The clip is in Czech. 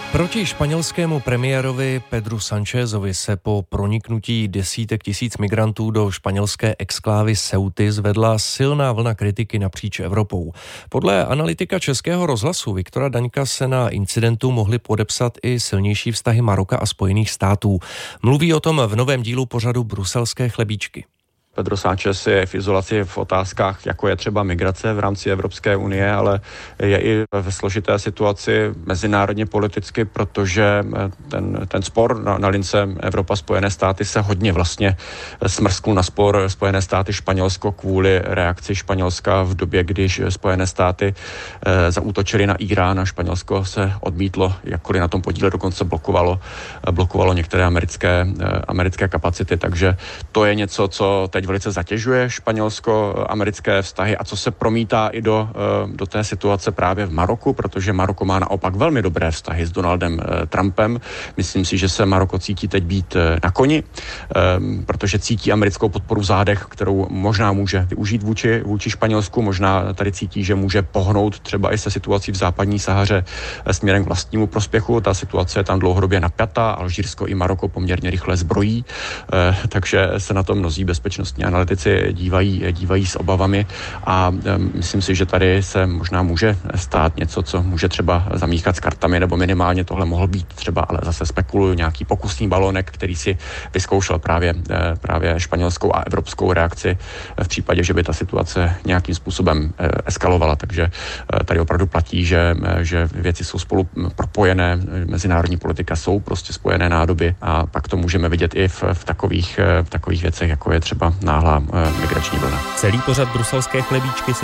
Proti španělskému premiérovi Pedru Sánchezovi se po proniknutí desítek tisíc migrantů do španělské exklávy Ceuty zvedla silná vlna kritiky napříč Evropou. Podle analytika Českého rozhlasu Viktora Daňka se na incidentu mohly podepsat i silnější vztahy Maroka a Spojených států. Mluví o tom v novém dílu pořadu Bruselské chlebíčky. Pedro Sánchez je v izolaci v otázkách, jako je třeba migrace v rámci Evropské unie, ale je i ve složité situaci mezinárodně politicky, protože ten spor na lince Evropa-Spojené státy se hodně vlastně smrskl na spor Spojené státy Španělsko kvůli reakci Španělska v době, když Spojené státy zaútočily na Irán a Španělsko se odmítlo jakkoliv na tom podíle, dokonce blokovalo některé americké kapacity, takže to je něco, co teď velice zatěžuje španělsko-americké vztahy a co se promítá i do té situace právě v Maroku, protože Maroko má naopak velmi dobré vztahy s Donaldem Trumpem. Myslím si, že se Maroko cítí teď být na koni, protože cítí americkou podporu v zádech, kterou možná může využít vůči Španělsku, možná tady cítí, že může pohnout třeba i se situací v západní Sahaře směrem k vlastnímu prospěchu. Ta situace je tam dlouhodobě napjatá, Alžírsko i Maroko poměrně rychle zbrojí, takže se na to mnozí bezpečnostní analytici dívají s obavami a myslím si, že tady se možná může stát něco, co může třeba zamíchat s kartami, nebo minimálně tohle mohl být třeba, ale zase spekuluju, nějaký pokusný balonek, který si vyzkoušel právě španělskou a evropskou reakci v případě, že by ta situace nějakým způsobem eskalovala. Takže tady opravdu platí, že věci jsou spolu propojené, mezinárodní politika jsou prostě spojené nádoby a pak to můžeme vidět i v takových věcech, jako je třeba náhlá migrační vlna. Celý pořad Bruselské chlebíčky